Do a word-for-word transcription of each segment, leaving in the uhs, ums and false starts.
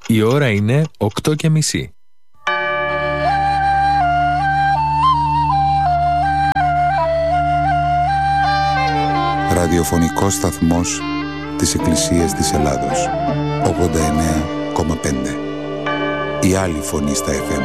Η ώρα είναι οκτώ και μισή. Ραδιοφωνικός σταθμός της Εκκλησίας της Ελλάδος. ογδόντα εννέα κόμμα πέντε. Η άλλη φωνή στα εφ εμ.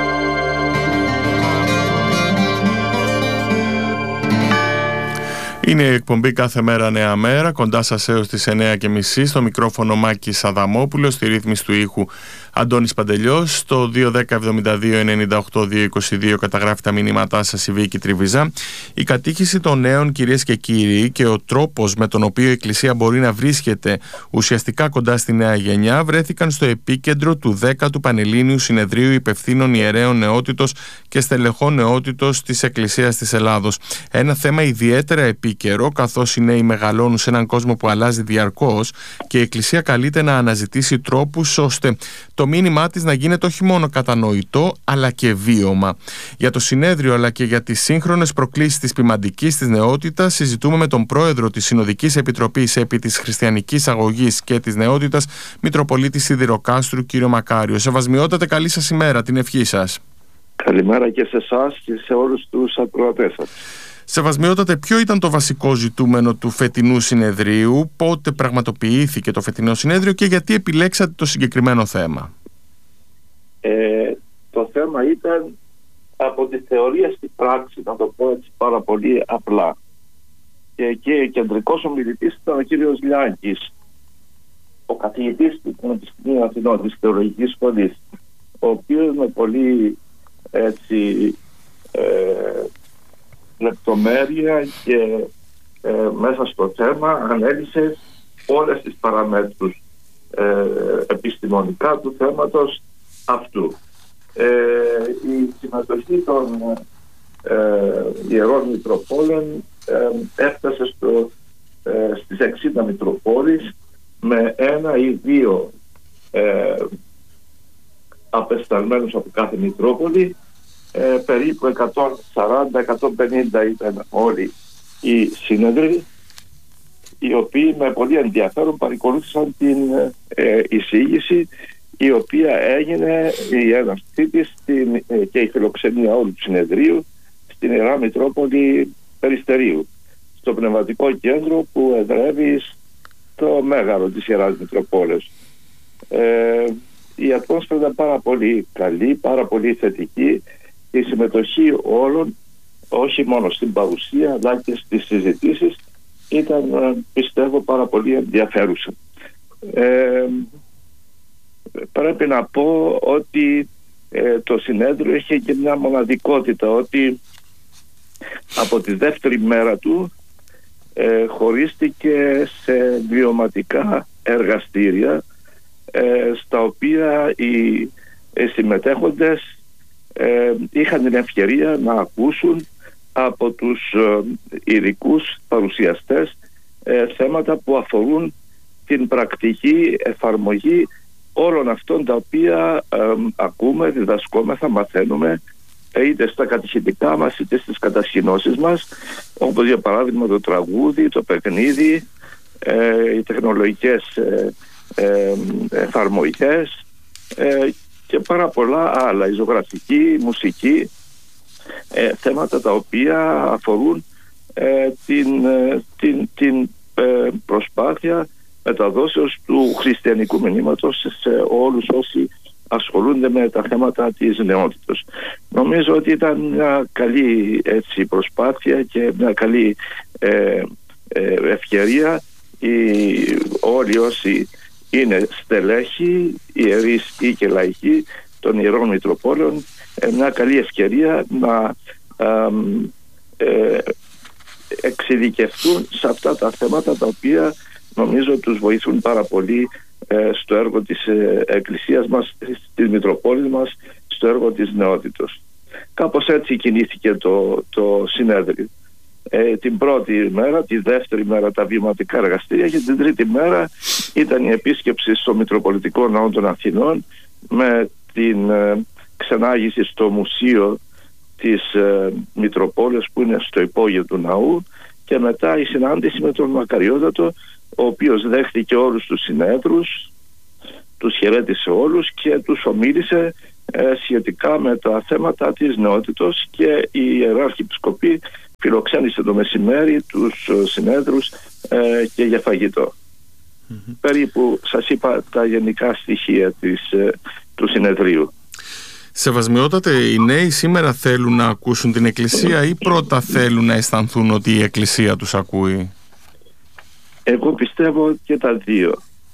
Είναι η εκπομπή κάθε μέρα νέα μέρα, κοντά σας έως τις εννέα και μισή, στο μικρόφωνο Μάκης Αδαμόπουλος, στη ρύθμιση του ήχου Αντώνης Παντελιός, στο δύο δέκα εβδομήντα δύο ενενήντα οκτώ διακόσια είκοσι δύο καταγράφει τα μηνύματά σας η Βίκη Τριβιζά. Η κατήχηση των νέων, κυρίες και κύριοι, και ο τρόπος με τον οποίο η Εκκλησία μπορεί να βρίσκεται ουσιαστικά κοντά στη νέα γενιά βρέθηκαν στο επίκεντρο του δέκατου Πανελλήνιου Συνεδρίου Υπευθύνων Ιερέων Νεότητος και Στελεχών Νεότητος της Εκκλησίας της Ελλάδος. Ένα θέμα ιδιαίτερα επίκαιρο, καθώς οι νέοι μεγαλώνουν σε έναν κόσμο που αλλάζει διαρκώς και η Εκκλησία καλείται να αναζητήσει τρόπους ώστε το μήνυμά της να γίνεται όχι μόνο κατανοητό αλλά και βίωμα. Για το συνέδριο αλλά και για τις σύγχρονες προκλήσεις της ποιμαντικής της νεότητας συζητούμε με τον πρόεδρο της Συνοδικής Επιτροπής επί της Χριστιανικής Αγωγής και της Νεότητας, Μητροπολίτη Σιδηροκάστρου, κύριο Μακάριο. Σεβασμιότατε, καλή σας ημέρα, την ευχή σας. Καλημέρα και σε εσάς και σε όλους τους ακροατές σας. Σεβασμιότατε, ποιο ήταν το βασικό ζητούμενο του φετινού συνεδρίου, πότε πραγματοποιήθηκε το φετινό συνέδριο και γιατί επιλέξατε το συγκεκριμένο θέμα? Ε, το θέμα ήταν από τη θεωρία στη πράξη, να το πω έτσι πάρα πολύ απλά. Και εκεί κεντρικός ομιλητής ήταν ο κύριος Λιάκης, ο καθηγητής του Πανεπιστημίου Αθηνών της Θεολογικής Σχολής, ο οποίος με πολύ έτσι ε, λεπτομέρεια και ε, μέσα στο θέμα ανέλυσε όλες τις παραμέτρους ε, επιστημονικά του θέματος αυτού. Ε, η συμμετοχή των ε, Ιερών Μητροπόλεων ε, έφτασε στο, ε, στις εξήντα Μητροπόλεις με ένα ή δύο ε, απεσταλμένους από κάθε Μητρόπολη. Ε, περίπου εκατόν σαράντα με εκατόν πενήντα ήταν όλοι οι σύνεδροι, οι οποίοι με πολύ ενδιαφέρον παρακολούθησαν την ε, εισήγηση, η οποία έγινε η έναρξή της ε, και η φιλοξενία όλου του συνεδρίου στην Ιερά Μητρόπολη Περιστερίου, στο πνευματικό κέντρο που εδρεύει στο μέγαρο της Ιεράς Μητροπόλεως. Ε, η ατμόσφαιρα ήταν πάρα πολύ καλή, πάρα πολύ θετική. Η συμμετοχή όλων, όχι μόνο στην παρουσία αλλά και στις συζητήσεις, ήταν, πιστεύω, πάρα πολύ ενδιαφέρουσα. Ε, πρέπει να πω ότι ε, το συνέδριο είχε και μια μοναδικότητα, ότι από τη δεύτερη μέρα του ε, χωρίστηκε σε βιωματικά εργαστήρια ε, στα οποία οι, οι συμμετέχοντες Ε, είχαν την ευκαιρία να ακούσουν από τους ε, ειδικούς παρουσιαστές ε, θέματα που αφορούν την πρακτική εφαρμογή όλων αυτών τα οποία ε, ακούμε, διδασκόμεθα, μαθαίνουμε είτε στα κατηχητικά μας είτε στις κατασκηνώσεις μας, όπως για παράδειγμα το τραγούδι, το παιχνίδι, ε, οι τεχνολογικές ε, ε, εφαρμογές ε, και πάρα πολλά άλλα, η ζωγραφική, η μουσική, ε, θέματα τα οποία αφορούν ε, την, ε, την, την ε, προσπάθεια μεταδόσεως του χριστιανικού μηνύματος σε όλους όσοι ασχολούνται με τα θέματα της νεότητας. Νομίζω ότι ήταν μια καλή έτσι, προσπάθεια και μια καλή ε, ε, ευκαιρία οι, όλοι όσοι είναι στελέχοι, ιερείς ή και λαϊκοί των Ιερών Μητροπόλεων, μια καλή ευκαιρία να ε, ε, εξειδικευτούν σε αυτά τα θέματα τα οποία νομίζω τους βοηθούν πάρα πολύ ε, στο έργο της ε, Εκκλησίας μας, της Μητροπόλης μας, στο έργο της νεότητος. Κάπως έτσι κινήθηκε το, το συνέδριο. Ε, την πρώτη μέρα, τη δεύτερη μέρα τα βιωματικά εργαστήρια και την τρίτη μέρα ήταν η επίσκεψη στο Μητροπολιτικό Ναό των Αθηνών με την ε, ξενάγηση στο μουσείο της ε, Μητροπόλεως που είναι στο υπόγειο του ναού και μετά η συνάντηση με τον Μακαριότατο, ο οποίος δέχτηκε όλους τους συνέδρους, τους χαιρέτησε όλους και τους ομίλησε ε, σχετικά με τα θέματα της νεότητος, και η Ιεράρχη Επισκοπή φιλοξένησε το μεσημέρι τους συνέδρους ε, και για φαγητό. Mm-hmm. Περίπου σας είπα τα γενικά στοιχεία της, ε, του συνεδρίου. Σεβασμιότατε, οι νέοι σήμερα θέλουν να ακούσουν την Εκκλησία ή πρώτα θέλουν να αισθανθούν ότι η Εκκλησία τους ακούει? Εγώ πιστεύω και τα δύο.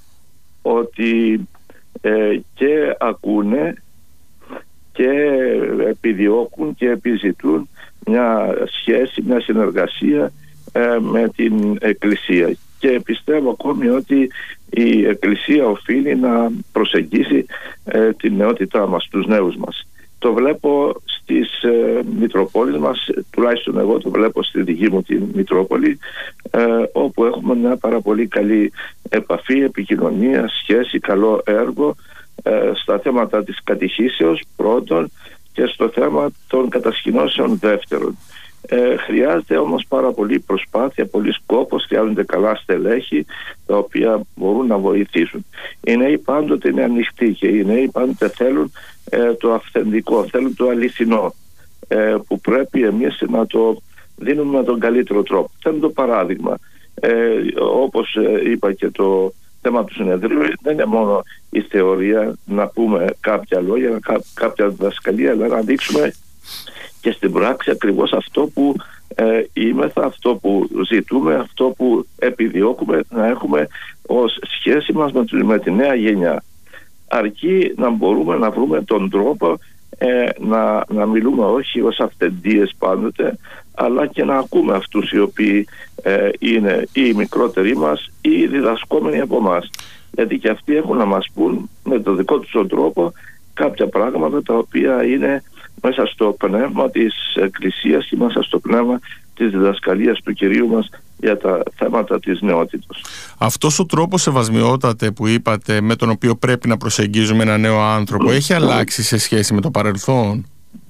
Ότι ε, και ακούνε και επιδιώκουν και επιζητούν μια σχέση, μια συνεργασία ε, με την Εκκλησία. Και πιστεύω ακόμη ότι η Εκκλησία οφείλει να προσεγγίσει ε, την νεότητά μας, τους νέους μας. Το βλέπω στις ε, Μητροπόλεις μας, τουλάχιστον εγώ το βλέπω στη δική μου τη Μητρόπολη, ε, όπου έχουμε μια πάρα πολύ καλή επαφή, επικοινωνία, σχέση, καλό έργο ε, στα θέματα της κατηχήσεως πρώτον και στο θέμα των κατασκηνώσεων δεύτερον. Ε, χρειάζεται όμως πάρα πολύ προσπάθεια, πολύ σκόπος, χρειάζονται καλά στελέχη τα οποία μπορούν να βοηθήσουν. Οι νέοι πάντοτε είναι ανοιχτοί και οι νέοι πάντοτε θέλουν ε, το αυθεντικό, θέλουν το αληθινό, ε, που πρέπει εμείς να το δίνουμε με τον καλύτερο τρόπο. Θέλουν το παράδειγμα. Ε, όπως ε, είπα, και το θέμα του συνεδρίου δεν είναι μόνο η θεωρία, να πούμε κάποια λόγια, κά, κάποια διδασκαλία, αλλά να δείξουμε και στην πράξη ακριβώς αυτό που ε, είμεθα, αυτό που ζητούμε, αυτό που επιδιώκουμε να έχουμε ως σχέση μας με, με τη νέα γενιά. Αρκεί να μπορούμε να βρούμε τον τρόπο ε, να, να μιλούμε όχι ως αυθεντίες πάντοτε, αλλά και να ακούμε αυτούς οι οποίοι ε, είναι ή οι μικρότεροι μας ή οι διδασκόμενοι από εμάς. Γιατί και αυτοί έχουν να μας πούν με τον δικό τους τον τρόπο κάποια πράγματα τα οποία είναι μέσα στο πνεύμα της Εκκλησίας και μέσα στο πνεύμα της διδασκαλίας του Κυρίου μας για τα θέματα της νεότητος. Αυτός ο τρόπος, σεβασμιότατε, που είπατε, με τον οποίο πρέπει να προσεγγίζουμε ένα νέο άνθρωπο, έχει αλλάξει σε σχέση με το παρελθόν?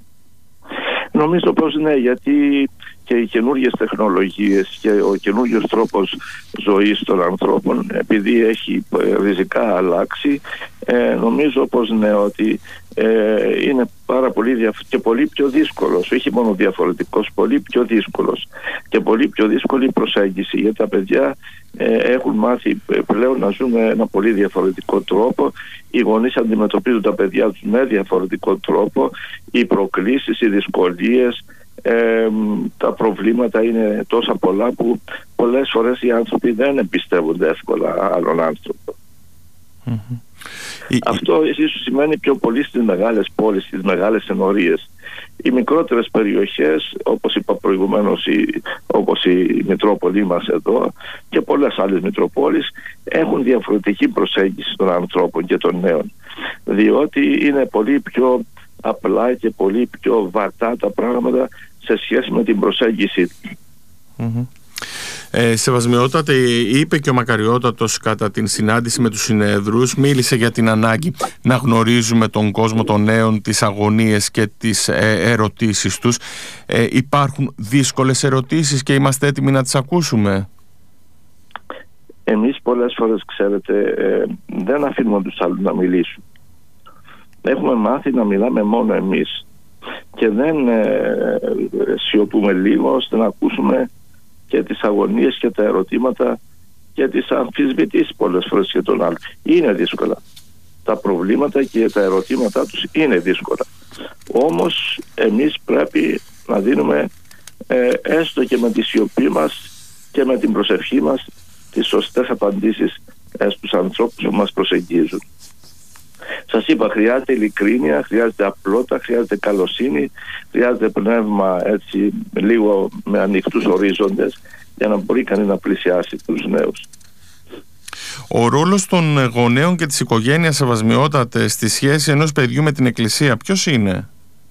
Νομίζω πως ναι, γιατί και οι καινούργιες τεχνολογίες και ο καινούργιος τρόπος ζωής των ανθρώπων, επειδή έχει ριζικά αλλάξει, ε, νομίζω πως ναι, ότι ε, είναι πάρα πολύ διαφ- και πολύ πιο δύσκολος, όχι μόνο διαφορετικός, πολύ πιο δύσκολος και πολύ πιο δύσκολη προσέγγιση, γιατί τα παιδιά ε, έχουν μάθει πλέον να ζουν με ένα πολύ διαφορετικό τρόπο, οι γονείς αντιμετωπίζουν τα παιδιά τους με διαφορετικό τρόπο, οι προκλήσεις, οι δυσκολίες, Ε, τα προβλήματα είναι τόσα πολλά που πολλές φορές οι άνθρωποι δεν εμπιστεύονται εύκολα άλλον άνθρωπο. Mm-hmm. Αυτό ίσως σημαίνει πιο πολύ στις μεγάλες πόλεις, στις μεγάλες ενορίες. Οι μικρότερες περιοχές, όπως είπα προηγουμένως, η, όπως η Μητρόπολη μας εδώ και πολλές άλλες Μητροπόλεις, έχουν διαφορετική προσέγγιση των ανθρώπων και των νέων, διότι είναι πολύ πιο απλά και πολύ πιο βατά τα πράγματα σε σχέση με την προσέγγιση. Mm-hmm. Ε, Σεβασμιότατε, είπε και ο Μακαριότατος κατά την συνάντηση με τους συνέδρους, μίλησε για την ανάγκη να γνωρίζουμε τον κόσμο των νέων, τις αγωνίες και τις ε, ερωτήσεις τους. Ε, υπάρχουν δύσκολες ερωτήσεις και είμαστε έτοιμοι να τις ακούσουμε? Εμείς πολλές φορές, ξέρετε, ε, δεν αφήνουμε τους άλλους να μιλήσουν. Έχουμε μάθει να μιλάμε μόνο εμείς και δεν ε, σιωπούμε λίγο ώστε να ακούσουμε και τις αγωνίες και τα ερωτήματα και τις αμφισβητήσεις πολλές φορές και των άλλων. Είναι δύσκολα. Τα προβλήματα και τα ερωτήματά τους είναι δύσκολα. Όμως εμείς πρέπει να δίνουμε ε, έστω και με τη σιωπή μας και με την προσευχή μας τις σωστές απαντήσεις ε, στους ανθρώπους που μας προσεγγίζουν. Σας είπα, χρειάζεται ειλικρίνεια, χρειάζεται απλότητα, χρειάζεται καλοσύνη, χρειάζεται πνεύμα έτσι λίγο με ανοιχτούς ορίζοντες για να μπορεί κανείς να πλησιάσει τους νέους. Ο ρόλος των γονέων και της οικογένειας, σεβασμιότατε, στη σχέση ενός παιδιού με την Εκκλησία, ποιος είναι?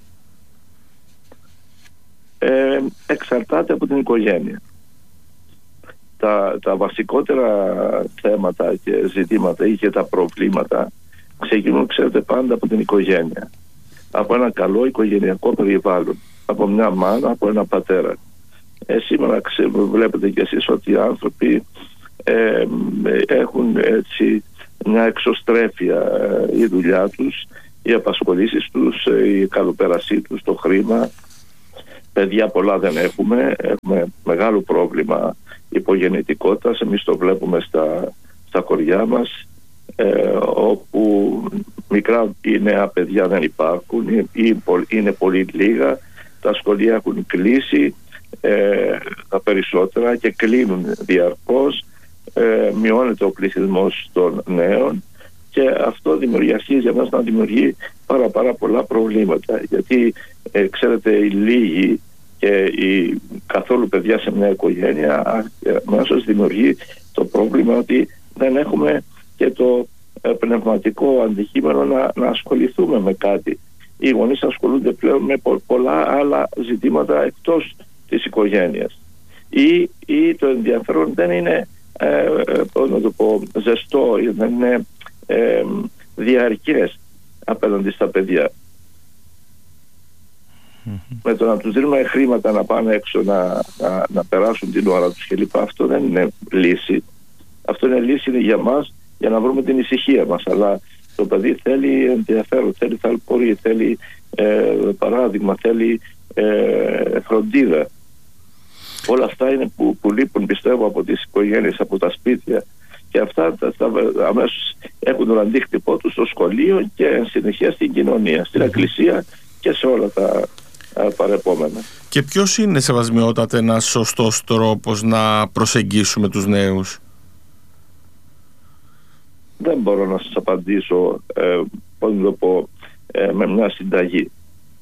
Ε, εξαρτάται από την οικογένεια. Τα, τα βασικότερα θέματα και ζητήματα ή και τα προβλήματα ξεκινούν, ξέρετε, πάντα από την οικογένεια. Από ένα καλό οικογενειακό περιβάλλον. Από μια μάνα, από ένα πατέρα. Ε, σήμερα ξε, βλέπετε κι εσείς ότι οι άνθρωποι ε, έχουν έτσι μια εξωστρέφεια η δουλειά τους, οι απασχολήσεις τους, η καλοπέρασή τους, το χρήμα. Παιδιά πολλά δεν έχουμε, έχουμε μεγάλο πρόβλημα υπογεννητικότητας. Εμείς το βλέπουμε στα, στα χωριά μας, ε, όπου μικρά ή νέα παιδιά δεν υπάρχουν ή είναι πολύ λίγα. Τα σχολεία έχουν κλείσει, ε, τα περισσότερα, και κλείνουν διαρκώς. Ε, μειώνεται ο πληθυσμός των νέων, και αυτό δημιουργεί, αρχίζει για μας να δημιουργεί πάρα πάρα πολλά προβλήματα, γιατί ε, ξέρετε, οι λίγοι και οι καθόλου παιδιά σε μια οικογένεια αμέσως δημιουργεί το πρόβλημα ότι δεν έχουμε και το ε, πνευματικό αντικείμενο να, να ασχοληθούμε με κάτι. Οι γονείς ασχολούνται πλέον με πο, πολλά άλλα ζητήματα εκτός της οικογένειας, ή, ή το ενδιαφέρον δεν είναι ε, ε, να το πω, ζεστό, δεν είναι ε, διαρκές απέναντι στα παιδιά. Mm-hmm. Με το να τους δίνουμε χρήματα να πάνε έξω να, να, να περάσουν την ώρα τους κλπ, αυτό δεν είναι λύση. Αυτό είναι λύση για μας, για να βρούμε την ησυχία μας, αλλά το παιδί θέλει ενδιαφέρον, θέλει θαλπορή, θέλει ε, παράδειγμα, θέλει ε, φροντίδα. Όλα αυτά είναι που, που λείπουν, πιστεύω, από τις οικογένειες, από τα σπίτια, και αυτά τα, τα, αμέσως έχουν τον αντίκτυπό τους στο σχολείο και εν συνεχεία στην κοινωνία, στην εκκλησία και σε όλα τα α, παρεπόμενα. Και ποιος είναι, Σεβασμιότατε, ένας σωστός τρόπος να προσεγγίσουμε τους νέους? Δεν μπορώ να σας απαντήσω ε, πώς να το πω, ε, με μια συνταγή.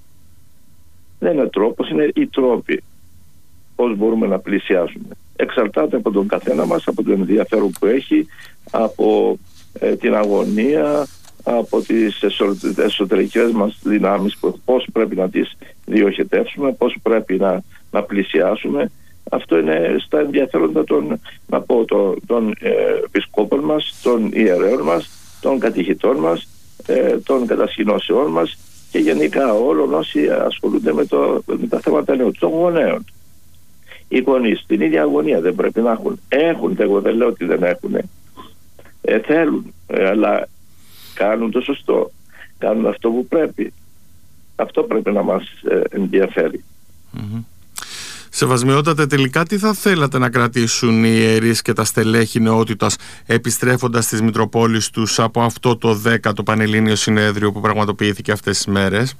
Δεν είναι τρόπος, είναι οι τρόποι. Πώς μπορούμε να πλησιάσουμε. Εξαρτάται από τον καθένα μας, από το ενδιαφέρον που έχει, από ε, την αγωνία, από τις εσωτερικές μας δυνάμεις, πώς πρέπει να τις διοχετεύσουμε, πώς πρέπει να, να πλησιάσουμε. Αυτό είναι στα ενδιαφέροντα των, να πω, των, των ε, επισκόπων μας, των ιερέων μας, των κατηχητών μας, ε, των κατασκηνώσεών μας, και γενικά όλων όσοι ασχολούνται με, το, με τα θέματα νέων, των γονέων. Οι γονείς την ίδια αγωνία δεν πρέπει να έχουν. Έχουν, εγώ δεν λέω ότι δεν έχουν. Ε, θέλουν, ε, αλλά κάνουν το σωστό. Κάνουν αυτό που πρέπει. Αυτό πρέπει να μας ε, ενδιαφέρει. Mm-hmm. Σεβασμιότατε, τελικά τι θα θέλατε να κρατήσουν οι ιερείς και τα στελέχη νεότητας επιστρέφοντας στις Μητροπόλεις τους από αυτό το δέκατο Πανελλήνιο Συνέδριο που πραγματοποιήθηκε αυτές τις μέρες?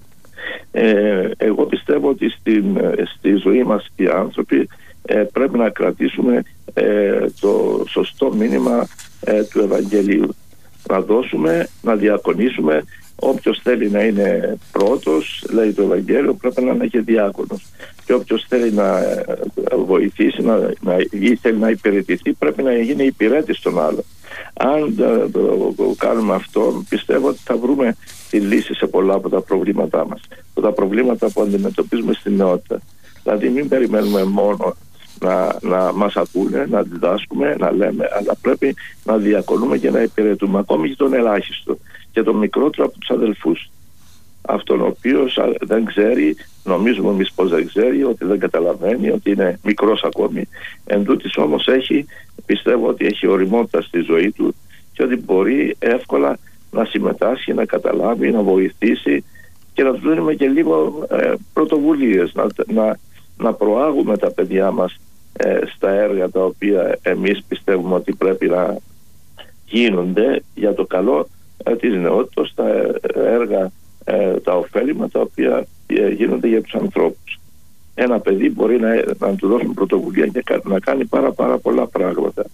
Ε, εγώ πιστεύω ότι στην, στη ζωή μας οι άνθρωποι ε, πρέπει να κρατήσουμε ε, το σωστό μήνυμα ε, του Ευαγγελίου. Να δώσουμε, να διακονήσουμε. Όποιος θέλει να είναι πρώτος, λέει το Ευαγγέλιο, πρέπει να είναι και διάκονος. Και όποιος θέλει να βοηθήσει να, να, ή θέλει να υπηρετηθεί, πρέπει να γίνει υπηρέτης των άλλων. Αν το, το, το κάνουμε αυτό, πιστεύω ότι θα βρούμε τη λύση σε πολλά από τα προβλήματά μας, από τα προβλήματα που αντιμετωπίζουμε στην νεότητα. Δηλαδή μην περιμένουμε μόνο να, να μας ακούνε, να διδάσκουμε, να λέμε, αλλά πρέπει να διακονούμε και να υπηρετούμε ακόμη και τον ελάχιστο και τον μικρότερο από τους αδελφούς. Αυτόν ο οποίος δεν ξέρει, νομίζουμε εμείς πως δεν ξέρει, ότι δεν καταλαβαίνει, ότι είναι μικρός ακόμη. Εν τούτης όμως έχει, πιστεύω ότι έχει οριμότητα στη ζωή του και ότι μπορεί εύκολα να συμμετάσχει, να καταλάβει, να βοηθήσει, και να τους δίνουμε και λίγο ε, πρωτοβουλίες, να, να, να προάγουμε τα παιδιά μας ε, στα έργα τα οποία εμείς πιστεύουμε ότι πρέπει να γίνονται για το καλό ε, της νεότητας, τα έργα, ε, τα ωφέλιμα τα οποία ε, γίνονται για τους ανθρώπους. Ένα παιδί μπορεί να, να του δώσουν πρωτοβουλία και να κάνει πάρα πάρα πολλά πράγματα.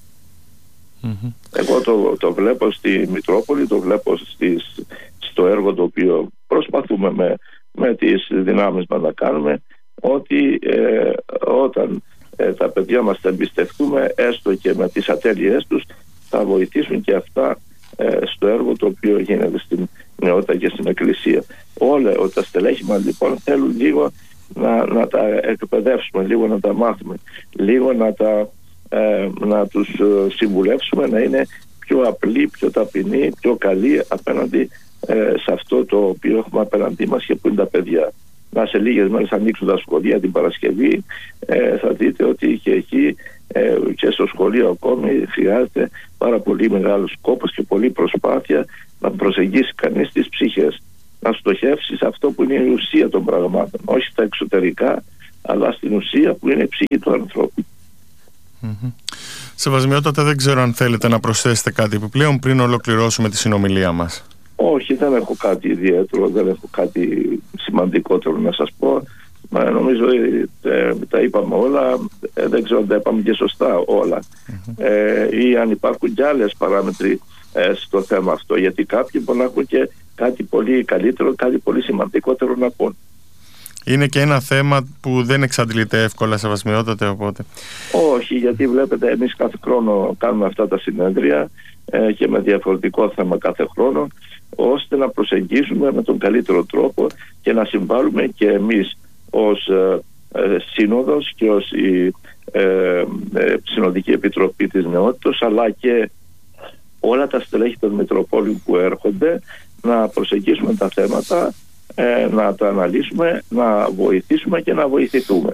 Mm-hmm. Εγώ το, το βλέπω στη Μητρόπολη, το βλέπω στις, στο έργο το οποίο προσπαθούμε με, με τις δυνάμεις μας να κάνουμε, ότι ε, όταν ε, τα παιδιά μας τα εμπιστευτούμε, έστω και με τις ατέλειές τους, θα βοηθήσουν και αυτά ε, στο έργο το οποίο γίνεται στην νεότητα και στην Εκκλησία. Όλα τα στελέχη μας λοιπόν θέλουν λίγο να, να τα εκπαιδεύσουμε, λίγο να τα μάθουμε, λίγο να, τα, ε, να τους συμβουλεύσουμε να είναι πιο απλοί, πιο ταπεινοί, πιο καλοί απέναντι ε, σε αυτό το οποίο έχουμε απέναντί μας και που είναι τα παιδιά. Να σε λίγες μέρες ανοίξουν τα σχολεία την Παρασκευή, ε, θα δείτε ότι και εκεί ε, και στο σχολείο ακόμη χρειάζεται πάρα πολύ μεγάλος κόπος και πολλή προσπάθεια να προσεγγίσει κανείς τις ψυχές, να στοχεύσει σε αυτό που είναι η ουσία των πραγμάτων, όχι στα εξωτερικά, αλλά στην ουσία που είναι η ψυχή του ανθρώπου. Mm-hmm. Σεβασμιότατα, δεν ξέρω αν θέλετε να προσθέσετε κάτι επιπλέον πριν ολοκληρώσουμε τη συνομιλία μας. Όχι, δεν έχω κάτι ιδιαίτερο, δεν έχω κάτι σημαντικότερο να σας πω. Μα νομίζω ε, τα είπαμε όλα, ε, δεν ξέρω αν τα είπαμε και σωστά όλα. Mm-hmm. Ε, ή αν υπάρχουν και άλλες παράμετροι ε, στο θέμα αυτό, γιατί κάποιοι μπορεί να έχουν και κάτι πολύ καλύτερο, κάτι πολύ σημαντικότερο να πούν. Είναι και ένα θέμα που δεν εξαντλείται εύκολα, σεβασμιότατε, οπότε. Όχι, γιατί βλέπετε εμείς κάθε χρόνο κάνουμε αυτά τα συνέδρια ε, και με διαφορετικό θέμα κάθε χρόνο, ώστε να προσεγγίσουμε με τον καλύτερο τρόπο και να συμβάλλουμε και εμείς ως ε, ε, Σύνοδος και ως η ε, ε, Συνοδική Επιτροπή της Νεότητος, αλλά και όλα τα στελέχη των Μητροπόλεων που έρχονται, να προσεγγίσουμε τα θέματα, ε, να τα αναλύσουμε, να βοηθήσουμε και να βοηθηθούμε.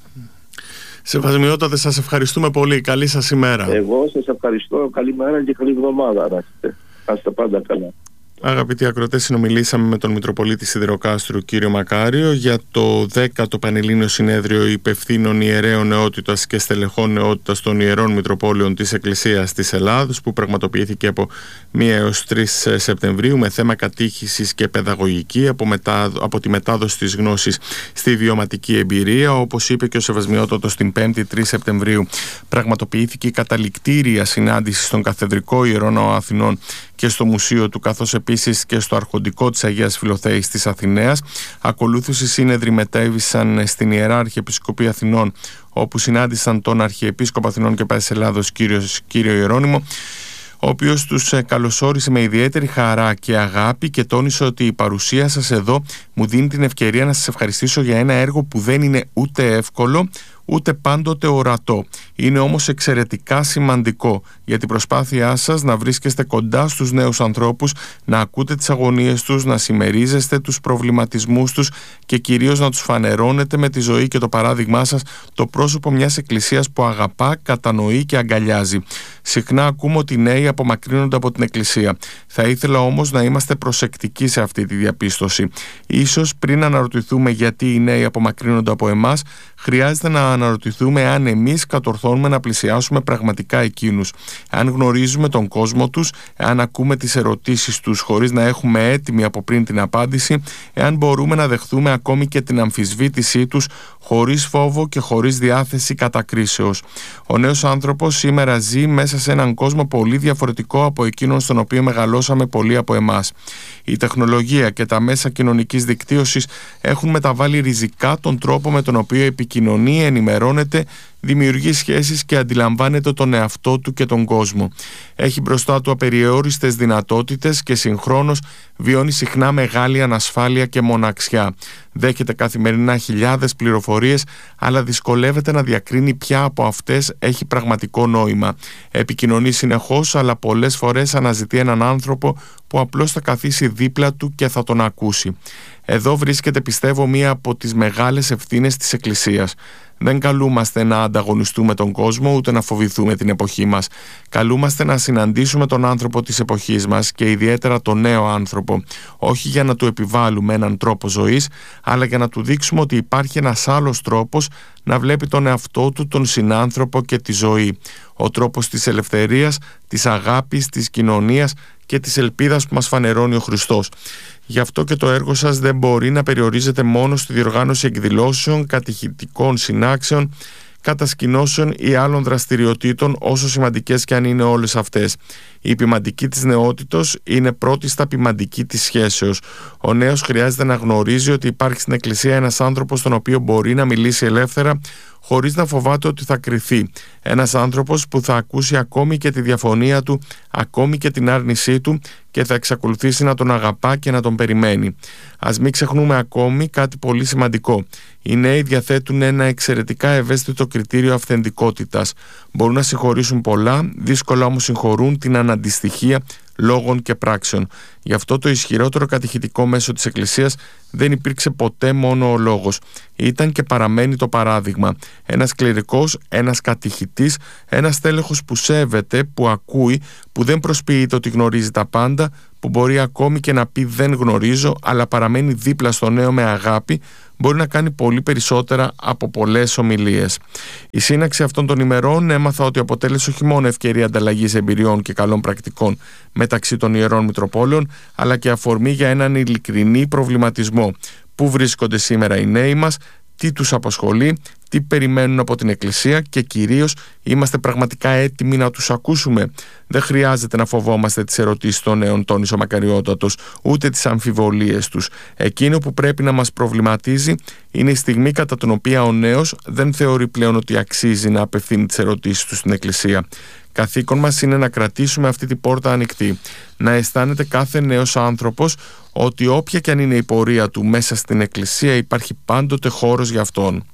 Σεβασμιότατε, σας ευχαριστούμε πολύ. Καλή σας ημέρα. Εγώ σας ευχαριστώ. Καλή μέρα και καλή εβδομάδα να είστε. Να είστε πάντα καλά. Αγαπητοί ακροατές, συνομιλήσαμε με τον Μητροπολίτη Σιδηροκάστρου κύριο Μακάριο για το δέκατο Πανελλήνιο Συνέδριο Υπευθύνων Ιερέων Νεότητας και Στελεχών Νεότητας των Ιερών Μητροπόλεων της Εκκλησίας της Ελλάδος, που πραγματοποιήθηκε από μία έως τρεις Σεπτεμβρίου με θέμα κατήχησης και παιδαγωγική από, μετά, από τη μετάδοση της γνώσης στη βιωματική εμπειρία. Όπως είπε και ο Σεβασμιότατος, την πέμπτη τρεις Σεπτεμβρίου πραγματοποιήθηκε η καταληκτήρια συνάντηση στον Καθεδρικό Ιερό Ναό Αθηνών και στο Μουσείο του, καθώς επίσης και στο Αρχοντικό της Αγίας Φιλοθέης της Αθηναίας. Ακολούθως οι σύνεδροι μετέβησαν στην Ιερά Αρχιεπισκοπή Αθηνών, όπου συνάντησαν τον Αρχιεπίσκοπο Αθηνών και Πάσης Ελλάδος κύριο, κύριο Ιερώνυμο, ο οποίος τους καλωσόρισε με ιδιαίτερη χαρά και αγάπη και τόνισε ότι η παρουσία σας εδώ μου δίνει την ευκαιρία να σας ευχαριστήσω για ένα έργο που δεν είναι ούτε εύκολο ούτε πάντοτε ορατό. Είναι όμως εξαιρετικά σημαντικό για την προσπάθειά σας να βρίσκεστε κοντά στους νέους ανθρώπους, να ακούτε τις αγωνίες τους, να συμμερίζεστε τους προβληματισμούς τους και κυρίως να τους φανερώνετε με τη ζωή και το παράδειγμά σας το πρόσωπο μιας εκκλησίας που αγαπά, κατανοεί και αγκαλιάζει. Συχνά ακούμε ότι οι νέοι απομακρύνονται από την εκκλησία. Θα ήθελα όμως να είμαστε προσεκτικοί σε αυτή τη διαπίστωση. Ίσως πριν αναρωτηθούμε γιατί οι νέοι απομακρύνονται από εμάς, χρειάζεται να αναρωτηθούμε αν εμείς κατορθώνουμε να πλησιάσουμε πραγματικά εκείνους, αν γνωρίζουμε τον κόσμο τους, αν ακούμε τις ερωτήσεις τους χωρίς να έχουμε έτοιμη από πριν την απάντηση, εάν μπορούμε να δεχθούμε ακόμη και την αμφισβήτησή τους χωρίς φόβο και χωρίς διάθεση κατακρίσεως. Ο νέος άνθρωπος σήμερα ζει μέσα σε έναν κόσμο πολύ διαφορετικό από εκείνον στον οποίο μεγαλώσαμε πολλοί από εμάς. Η τεχνολογία και τα μέσα κοινωνικής δικτύωσης έχουν μεταβάλει ριζικά τον τρόπο με τον οποίο επικοινωνεί, ενημερώνεται, δημιουργεί σχέσεις και αντιλαμβάνεται τον εαυτό του και τον κόσμο. Έχει μπροστά του απεριόριστες δυνατότητες και συγχρόνως βιώνει συχνά μεγάλη ανασφάλεια και μοναξιά. Δέχεται καθημερινά χιλιάδες πληροφορίες, αλλά δυσκολεύεται να διακρίνει ποια από αυτές έχει πραγματικό νόημα. Επικοινωνεί συνεχώς, αλλά πολλές φορές αναζητεί έναν άνθρωπο που απλώς θα καθίσει δίπλα του και θα τον ακούσει. Εδώ βρίσκεται, πιστεύω, μία από τις μεγάλες ευθύνες της Εκκλησίας. Δεν καλούμαστε να ανταγωνιστούμε τον κόσμο, ούτε να φοβηθούμε την εποχή μας. Καλούμαστε να συναντήσουμε τον άνθρωπο της εποχής μας και ιδιαίτερα τον νέο άνθρωπο, όχι για να του επιβάλλουμε έναν τρόπο ζωής, αλλά για να του δείξουμε ότι υπάρχει ένας άλλος τρόπος να βλέπει τον εαυτό του, τον συνάνθρωπο και τη ζωή. Ο τρόπος της ελευθερίας, της αγάπης, της κοινωνίας και της ελπίδας που μας φανερώνει ο Χριστός. Γι' αυτό και το έργο σας δεν μπορεί να περιορίζεται μόνο στη διοργάνωση εκδηλώσεων, κατηχητικών συνάξεων, κατασκηνώσεων ή άλλων δραστηριοτήτων, όσο σημαντικές και αν είναι όλες αυτές. Η ποιμαντική της νεότητος είναι πρώτη στα ποιμαντική της σχέσεως. Ο νέος χρειάζεται να γνωρίζει ότι υπάρχει στην Εκκλησία ένας άνθρωπος στον οποίο μπορεί να μιλήσει ελεύθερα, χωρίς να φοβάται ότι θα κριθεί. Ένας άνθρωπος που θα ακούσει ακόμη και τη διαφωνία του, ακόμη και την άρνησή του και θα εξακολουθήσει να τον αγαπά και να τον περιμένει. Ας μην ξεχνούμε ακόμη κάτι πολύ σημαντικό. Οι νέοι διαθέτουν ένα εξαιρετικά ευαίσθητο κριτήριο αυθεντικότητας. Μπορούν να συγχωρήσουν πολλά, δύσκολα όμως συγχωρούν την αναντιστοιχία λόγων και πράξεων. Γι' αυτό το ισχυρότερο κατηχητικό μέσο της Εκκλησίας δεν υπήρξε ποτέ μόνο ο λόγος. Ήταν και παραμένει το παράδειγμα. Ένας κληρικός, ένας κατηχητής, ένας τέλεχος που σέβεται, που ακούει, που δεν προσποιείται ότι γνωρίζει τα πάντα, που μπορεί ακόμη και να πει δεν γνωρίζω, αλλά παραμένει δίπλα στο νέο με αγάπη, μπορεί να κάνει πολύ περισσότερα από πολλές ομιλίες. Η σύναξη αυτών των ημερών έμαθα ότι αποτέλεσε όχι μόνο ευκαιρία ανταλλαγής εμπειριών και καλών πρακτικών μεταξύ των Ιερών Μητροπόλεων, αλλά και αφορμή για έναν ειλικρινή προβληματισμό. Πού βρίσκονται σήμερα οι νέοι μας, τι τους απασχολεί, τι περιμένουν από την Εκκλησία και κυρίως είμαστε πραγματικά έτοιμοι να τους ακούσουμε. Δεν χρειάζεται να φοβόμαστε τις ερωτήσεις των νέων, τόνισε ο Μακαριότατος, ούτε τις αμφιβολίες τους. Εκείνο που πρέπει να μας προβληματίζει είναι η στιγμή κατά την οποία ο νέος δεν θεωρεί πλέον ότι αξίζει να απευθύνει τις ερωτήσεις του στην Εκκλησία. Καθήκον μας είναι να κρατήσουμε αυτή την πόρτα ανοιχτή, να αισθάνεται κάθε νέος άνθρωπος ότι όποια και αν είναι η πορεία του μέσα στην Εκκλησία υπάρχει πάντοτε χώρος για αυτόν.